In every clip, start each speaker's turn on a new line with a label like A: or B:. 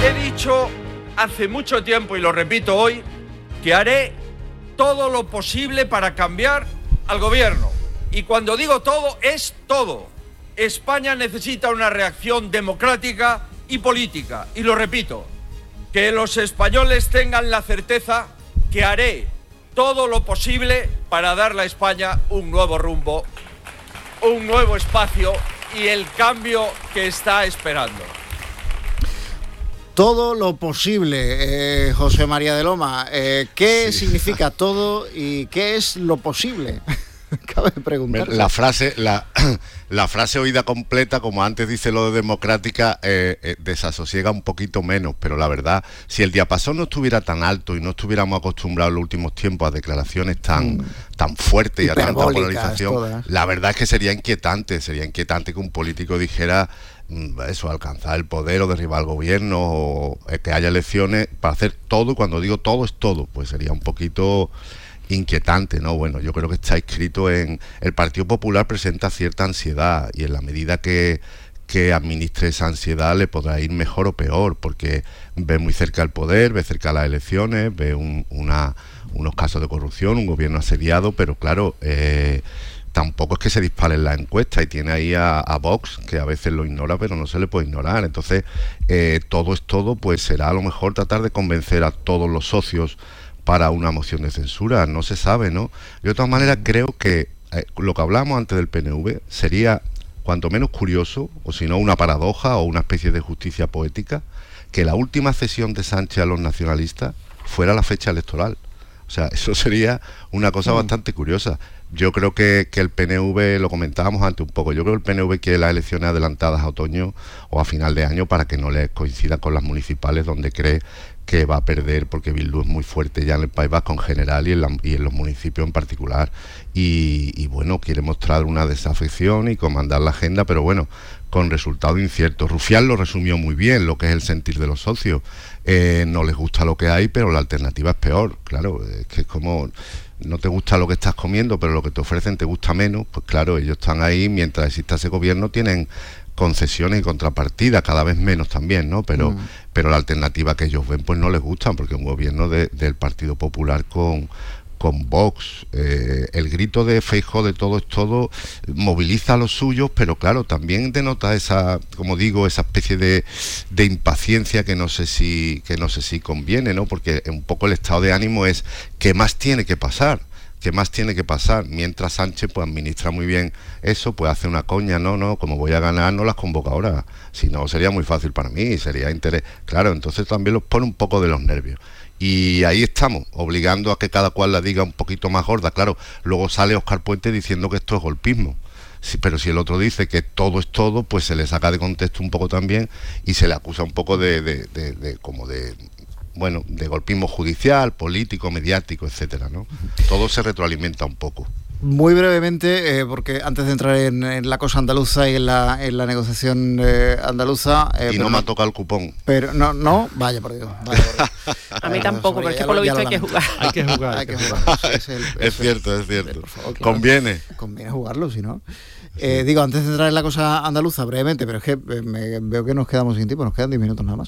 A: He dicho hace mucho tiempo, y lo repito hoy, que haré todo lo posible para cambiar al gobierno. Y cuando digo todo, es todo. España necesita una reacción democrática y política. Y lo repito, que los españoles tengan la certeza que haré todo lo posible para darle a España un nuevo rumbo, un nuevo espacio y el cambio que está esperando.
B: Todo lo posible, José María de Loma. ¿Qué significa todo y qué es lo posible? Cabe preguntar.
C: La frase oída completa, como antes dice lo de democrática, desasosiega un poquito menos, pero la verdad, si el diapasón no estuviera tan alto y no estuviéramos acostumbrados en los últimos tiempos a declaraciones tan fuertes y a tanta polarización, todas. La verdad es que sería inquietante que un político dijera eso, alcanzar el poder o derribar el gobierno o que haya elecciones para hacer todo, y cuando digo todo es todo, pues sería un poquito inquietante, ¿no? Bueno, yo creo que está escrito en... El Partido Popular presenta cierta ansiedad y en la medida que administre esa ansiedad le podrá ir mejor o peor, porque ve muy cerca el poder, ve cerca las elecciones, ve unos casos de corrupción, un gobierno asediado, pero claro, tampoco es que se disparen las encuestas y tiene ahí a Vox, que a veces lo ignora, pero no se le puede ignorar. Entonces, todo es todo, pues será a lo mejor tratar de convencer a todos los socios para una moción de censura, no se sabe, ¿no? De todas maneras, creo que lo que hablábamos antes del PNV sería cuanto menos curioso, o si no una paradoja o una especie de justicia poética, que la última cesión de Sánchez a los nacionalistas fuera la fecha electoral. O sea, eso sería una cosa bastante curiosa. Yo creo que el PNV, lo comentábamos antes un poco, yo creo que el PNV quiere las elecciones adelantadas a otoño o a final de año para que no les coincida con las municipales, donde cree que va a perder, porque Bildu es muy fuerte ya en el País Vasco en general y en los municipios en particular, y bueno, quiere mostrar una desafección y comandar la agenda, pero bueno, con resultados inciertos. Rufián lo resumió muy bien, lo que es el sentir de los socios. No les gusta lo que hay, pero la alternativa es peor. Claro, es que es como... no te gusta lo que estás comiendo, pero lo que te ofrecen te gusta menos. Pues claro, ellos están ahí, mientras exista ese gobierno tienen concesiones y contrapartidas, cada vez menos también, ¿no? Pero la alternativa que ellos ven pues no les gustan, porque un gobierno del Partido Popular con Vox, el grito de Feijóo de todo es todo, moviliza a los suyos, pero claro, también denota esa, como digo, esa especie de impaciencia que no sé si conviene, ¿no? Porque un poco el estado de ánimo es ¿qué más tiene que pasar? ¿Qué más tiene que pasar? Mientras Sánchez pues administra muy bien eso, pues hace una coña, no, como voy a ganar no las convoca ahora, si no sería muy fácil para mí, sería interés, claro, entonces también los pone un poco de los nervios. Y ahí estamos, obligando a que cada cual la diga un poquito más gorda. Claro, luego sale Óscar Puente diciendo que esto es golpismo. Sí, pero si el otro dice que todo es todo, pues se le saca de contexto un poco también y se le acusa un poco de golpismo judicial, político, mediático, etcétera, ¿no? Todo se retroalimenta un poco.
B: Muy brevemente, porque antes de entrar en la cosa andaluza y en la negociación andaluza...
C: y no me ha tocado el cupón.
B: Pero no, vaya por Dios.
D: A mí tampoco, pero es que por lo visto hay que jugar.
B: Hay que jugar.
C: Es cierto. Por favor, conviene
B: jugarlo, si no... digo, antes de entrar en la cosa andaluza, brevemente, pero es que veo que nos quedamos sin tiempo, nos quedan 10 minutos nada más.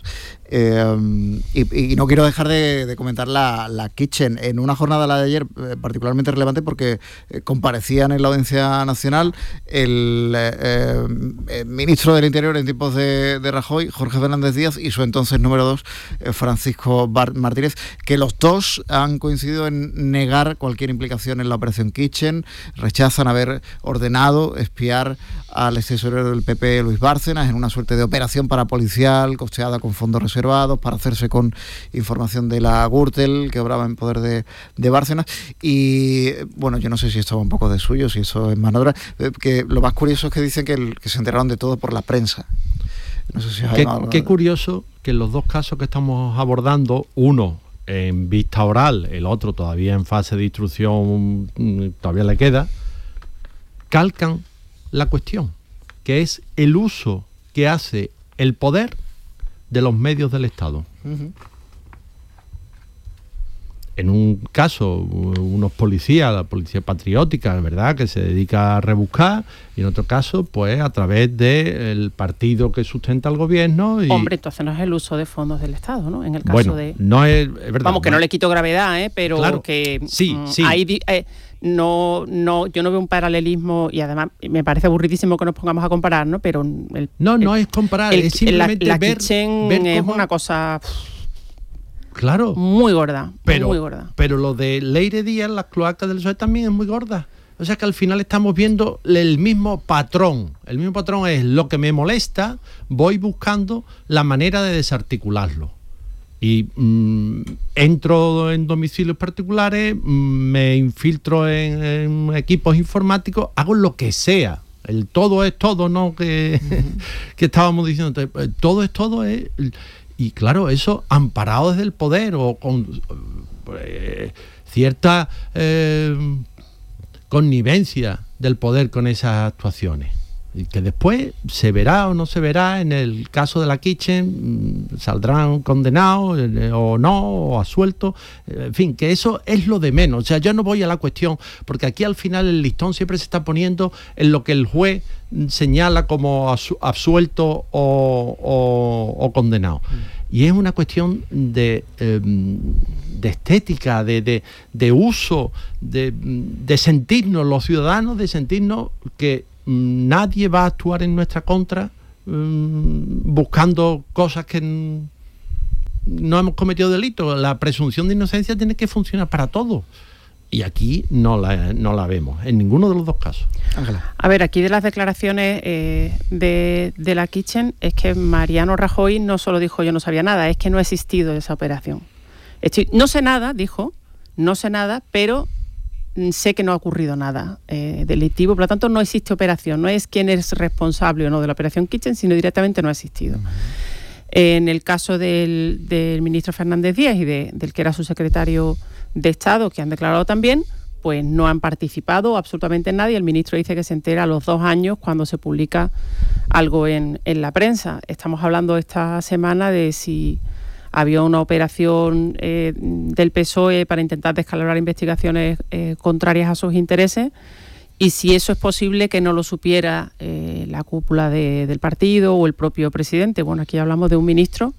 B: Y no quiero dejar de comentar la Kitchen. En una jornada, la de ayer, particularmente relevante porque comparecían en la Audiencia Nacional el ministro del Interior en tiempos de Rajoy, Jorge Fernández Díaz, y su entonces número 2, Francisco Martínez, que los dos han coincidido en negar cualquier implicación en la operación Kitchen, rechazan haber ordenado espiar al extesorero del PP, Luis Bárcenas, en una suerte de operación parapolicial costeada con fondos reservados para hacerse con información de la Gürtel que obraba en poder de Bárcenas. Y bueno, yo no sé si esto va un poco de suyo, si eso es maniobra, que lo más curioso es que dicen que se enteraron de todo por la prensa. No sé si
E: qué curioso que en los dos casos que estamos abordando, uno en vista oral, el otro todavía en fase de instrucción, todavía le queda, calcan la cuestión, que es el uso que hace el poder de los medios del Estado. en un caso, unos policías, la policía patriótica, ¿verdad?, que se dedica a rebuscar, y en otro caso, pues a través del partido que sustenta al gobierno. Y...
D: Hombre, entonces no es el uso de fondos del Estado, ¿no? En el caso de...
E: no es verdad.
D: Vamos, que no le quito gravedad, pero
E: claro,
D: que...
E: Sí.
D: Ahí, yo no veo un paralelismo, y además me parece aburridísimo que nos pongamos a comparar, ¿no? Pero...
E: No es comparar, es simplemente
D: la
E: ver
D: es
E: cómo...
D: una cosa...
E: Claro.
D: Muy gorda, muy gorda.
E: Pero lo de Leire Díaz, las cloacas del PSOE también es muy gorda. O sea que al final estamos viendo el mismo patrón. El mismo patrón es lo que me molesta, voy buscando la manera de desarticularlo. Y entro en domicilios particulares, me infiltro en equipos informáticos, hago lo que sea. El todo es todo, ¿no? Que estábamos diciendo. Entonces, todo es todo es... Y claro, eso amparado desde el poder o con cierta connivencia del poder con esas actuaciones. Y que después se verá o no se verá. En el caso de la Kitchen saldrán condenados o no, o absueltos. En fin, que eso es lo de menos. O sea, yo no voy a la cuestión, porque aquí al final el listón siempre se está poniendo en lo que el juez señala como absuelto o condenado. Y es una cuestión de estética, de uso, de sentirnos los ciudadanos, de sentirnos que nadie va a actuar en nuestra contra buscando cosas que no hemos cometido delito. La presunción de inocencia tiene que funcionar para todos. Y aquí no la vemos, en ninguno de los dos casos.
B: Ángela.
D: A ver, aquí de las declaraciones de la Kitchen, es que Mariano Rajoy no solo dijo yo no sabía nada, es que no ha existido esa operación. No sé nada, dijo, no sé nada, pero sé que no ha ocurrido nada delictivo, por lo tanto no existe operación, no es quién es responsable o no de la operación Kitchen, sino directamente no ha existido. En el caso del ministro Fernández Díaz y del que era su secretario de Estado, que han declarado también, pues no han participado absolutamente en nadie. El ministro dice que se entera a los 2 años cuando se publica algo en la prensa. Estamos hablando esta semana de si había una operación del PSOE para intentar descalabrar investigaciones contrarias a sus intereses, y si eso es posible que no lo supiera la cúpula del partido o el propio presidente. Bueno, aquí hablamos de un ministro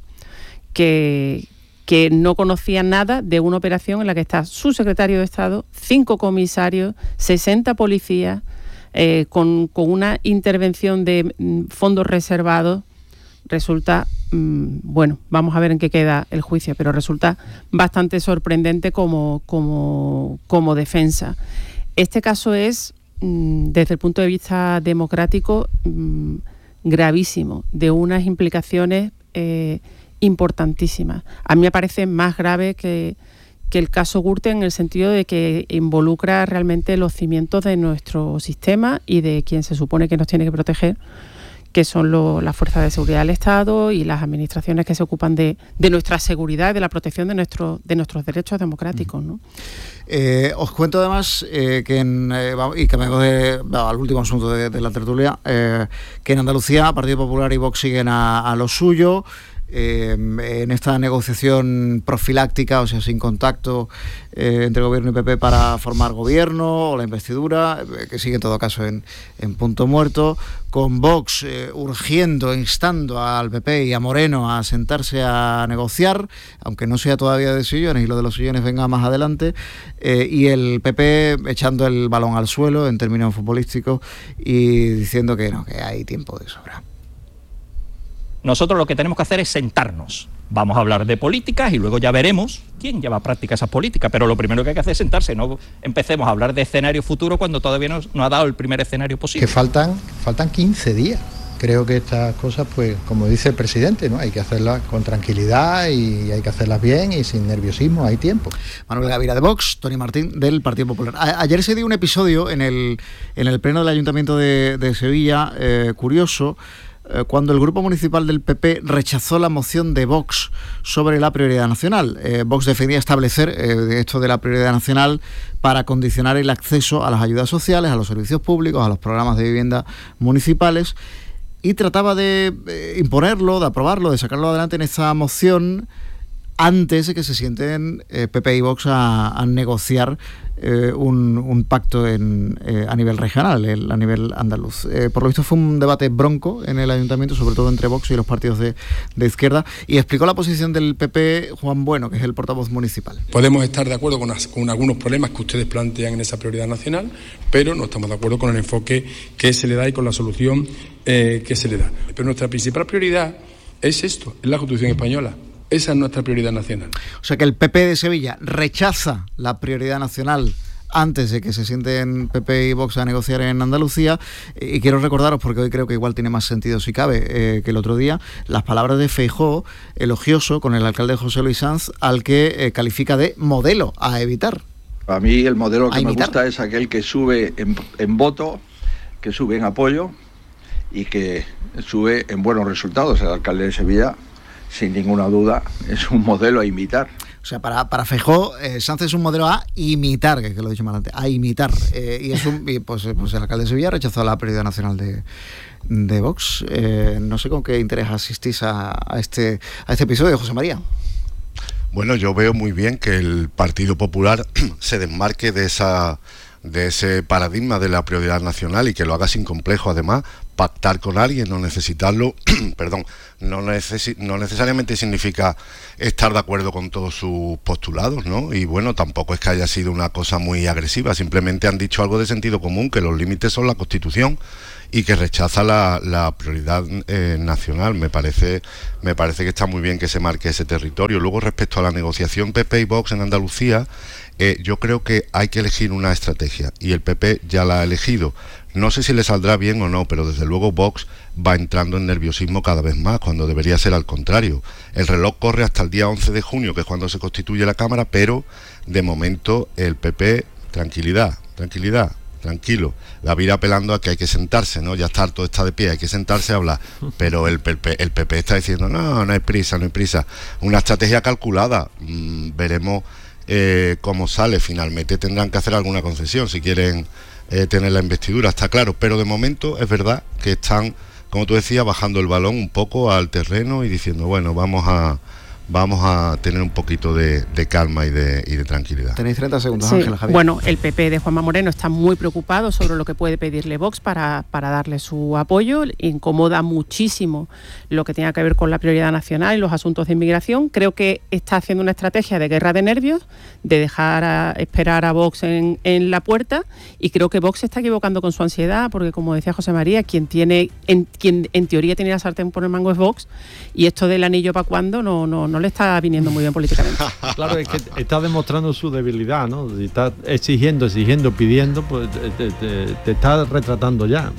D: que no conocía nada de una operación en la que está su secretario de Estado, 5 comisarios, 60 policías, con una intervención de fondos reservados. Resulta, bueno, vamos a ver en qué queda el juicio, pero resulta bastante sorprendente como defensa. Este caso es, desde el punto de vista democrático, gravísimo, de unas implicaciones importantísimas. A mí me parece más grave que el caso Gürtel, en el sentido de que involucra realmente los cimientos de nuestro sistema y de quien se supone que nos tiene que proteger, que son las fuerzas de seguridad del Estado y las administraciones que se ocupan de nuestra seguridad y de la protección de nuestros derechos democráticos, ¿no?
B: Os cuento además y que me voy al último asunto de la tertulia, que en Andalucía Partido Popular y Vox siguen a lo suyo. En esta negociación profiláctica, o sea, sin contacto entre Gobierno y PP para formar gobierno o la investidura, que sigue en todo caso en punto muerto, con Vox urgiendo, instando al PP y a Moreno a sentarse a negociar, aunque no sea todavía de sillones y lo de los sillones venga más adelante, y el PP echando el balón al suelo en términos futbolísticos y diciendo que no, que hay tiempo de sobra.
F: Nosotros lo que tenemos que hacer es sentarnos. Vamos a hablar de políticas y luego ya veremos quién lleva a práctica esas políticas. Pero lo primero que hay que hacer es sentarse. No empecemos a hablar de escenario futuro cuando todavía no ha dado el primer escenario posible.
G: Que faltan 15 días. Creo que estas cosas, pues, como dice el presidente, ¿no? Hay que hacerlas con tranquilidad y hay que hacerlas bien y sin nerviosismo. Hay tiempo.
B: Manuel Gavira de Vox, Tony Martín del Partido Popular. Ayer se dio un episodio en el pleno del Ayuntamiento de Sevilla, curioso, cuando el Grupo Municipal del PP rechazó la moción de Vox sobre la prioridad nacional. Vox defendía establecer esto de la prioridad nacional para condicionar el acceso a las ayudas sociales, a los servicios públicos, a los programas de vivienda municipales, y trataba de imponerlo, de aprobarlo, de sacarlo adelante en esa moción antes de que se sienten PP y Vox a negociar un pacto a nivel regional, a nivel andaluz. Por lo visto fue un debate bronco en el ayuntamiento, sobre todo entre Vox y los partidos de izquierda, y explicó la posición del PP Juan Bueno, que es el portavoz municipal.
H: Podemos estar de acuerdo con algunos problemas que ustedes plantean en esa prioridad nacional, pero no estamos de acuerdo con el enfoque que se le da y con la solución que se le da. Pero nuestra principal prioridad es esto, es la Constitución española. Esa es nuestra prioridad nacional.
B: O sea que el PP de Sevilla rechaza la prioridad nacional antes de que se sienten PP y Vox a negociar en Andalucía. Y quiero recordaros, porque hoy creo que igual tiene más sentido si cabe que el otro día, las palabras de Feijóo, elogioso con el alcalde José Luis Sanz, al que califica de modelo a evitar.
I: A mí el modelo que me gusta es aquel que sube en voto, que sube en apoyo y que sube en buenos resultados. El alcalde de Sevilla, sin ninguna duda, es un modelo a imitar.
B: O sea, para Feijóo, Sanz es un modelo a imitar, que lo he dicho más antes, a imitar. Pues el alcalde de Sevilla rechazó la prioridad nacional de Vox. No sé con qué interés asistís a este episodio, José María.
C: Bueno, yo veo muy bien que el Partido Popular se desmarque de ese paradigma de la prioridad nacional y que lo haga sin complejo. Además, pactar con alguien, no necesitarlo, perdón, no necesariamente significa estar de acuerdo con todos sus postulados, ¿no? Y bueno, tampoco es que haya sido una cosa muy agresiva, simplemente han dicho algo de sentido común, que los límites son la Constitución y que rechaza la prioridad nacional. Me parece que está muy bien que se marque ese territorio. Luego, respecto a la negociación PP y Vox en Andalucía, yo creo que hay que elegir una estrategia y el PP ya la ha elegido. No sé si le saldrá bien o no, pero desde luego Vox va entrando en nerviosismo cada vez más, cuando debería ser al contrario. El reloj corre hasta el día 11 de junio, que es cuando se constituye la Cámara, pero de momento el PP, tranquilidad, tranquilo. La va a ir apelando a que hay que sentarse, ¿no? Ya está harto, está de pie, hay que sentarse a hablar. Pero el PP está diciendo, no hay prisa. Una estrategia calculada. Veremos cómo sale. Finalmente tendrán que hacer alguna concesión si quieren tener la investidura, está claro. Pero de momento es verdad que están, como tú decías, bajando el balón un poco al terreno y diciendo, bueno, vamos a tener un poquito de calma y de tranquilidad.
B: Tenéis 30 segundos,
D: sí.
B: Ángela, Javier.
D: Bueno, el PP de Juanma Moreno está muy preocupado sobre lo que puede pedirle Vox para darle su apoyo. Incomoda muchísimo lo que tenga que ver con la prioridad nacional y los asuntos de inmigración. Creo que está haciendo una estrategia de guerra de nervios, de dejar esperar a Vox en la puerta, y creo que Vox se está equivocando con su ansiedad, porque como decía José María, quien en teoría tiene la sartén por el mango es Vox, y esto del anillo para cuándo no le está viniendo muy bien políticamente.
E: Claro, es que está demostrando su debilidad, ¿no? Si está exigiendo, pidiendo, pues te está retratando ya.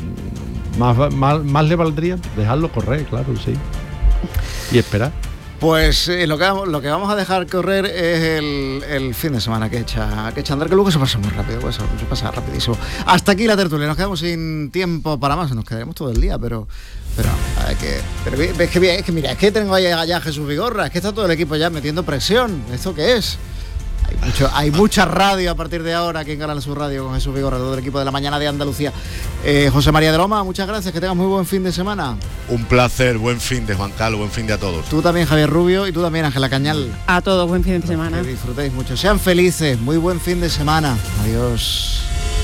E: Más le valdría dejarlo correr, claro, sí. Y esperar.
B: Pues lo que vamos a dejar correr es el fin de semana que echa andar, que luego se pasa muy rápido, pues se pasa rapidísimo. Hasta aquí la tertulia, nos quedamos sin tiempo para más, nos quedaremos todo el día, pero es que mira, es que tengo allá a Jesús Vigorra, es que está todo el equipo ya metiendo presión. ¿Esto qué es? Hay mucha radio a partir de ahora aquí en Canal Sur Radio con Jesús Vigorra, todo el equipo de la mañana de Andalucía. José María de Loma, muchas gracias, que tengas muy buen fin de semana.
C: Un placer, buen fin de Juan Carlos, buen fin de a todos.
B: Tú también, Javier Rubio, y tú también, Ángela Cañal.
D: A todos, buen fin de semana.
B: Que disfrutéis mucho, sean felices, muy buen fin de semana. Adiós.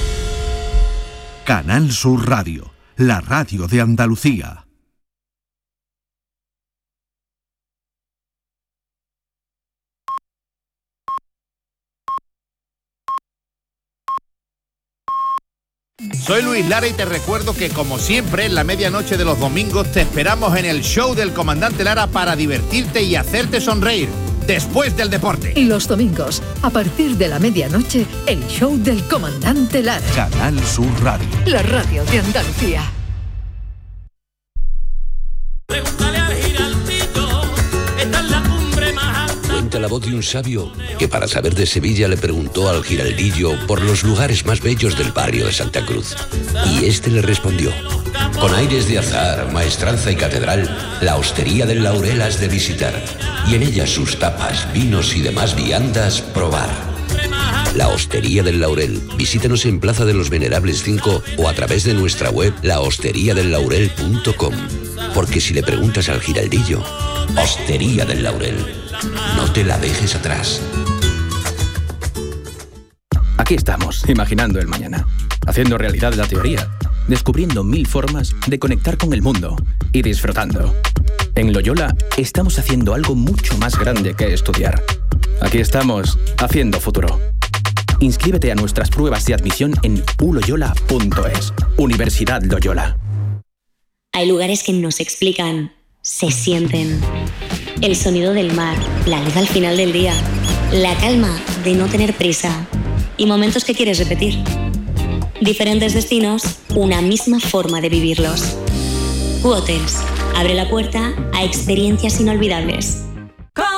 J: Canal Sur Radio, la radio de Andalucía.
K: Soy Luis Lara y te recuerdo que, como siempre, en la medianoche de los domingos te esperamos en el show del Comandante Lara para divertirte y hacerte sonreír después del deporte.
L: Y los domingos, a partir de la medianoche, el show del Comandante Lara.
J: Canal Sur Radio,
L: la radio de Andalucía.
M: Pregúntale al Giraldito, esta es la cumbre más alta.
N: Cuenta la voz de un sabio que, para saber de Sevilla, le preguntó al Giraldillo por los lugares más bellos del barrio de Santa Cruz. Y este le respondió: con aires de azar, maestranza y catedral, la hostería del Laurel has de visitar, y en ella sus tapas, vinos y demás viandas probar. La Hostería del Laurel. Visítanos en Plaza de los Venerables 5 o a través de nuestra web lahosteriadellaurel.com. Porque si le preguntas al Giraldillo, Hostería del Laurel, no te la dejes atrás.
O: Aquí estamos, imaginando el mañana, haciendo realidad la teoría, descubriendo 1000 formas de conectar con el mundo y disfrutando. En Loyola estamos haciendo algo mucho más grande que estudiar. Aquí estamos, haciendo futuro. Inscríbete a nuestras pruebas de admisión en uloyola.es. Universidad Loyola.
P: Hay lugares que no se explican, se sienten. El sonido del mar, la luz al final del día, la calma de no tener prisa y momentos que quieres repetir. Diferentes destinos, una misma forma de vivirlos. Q-Hotels abre la puerta a experiencias inolvidables.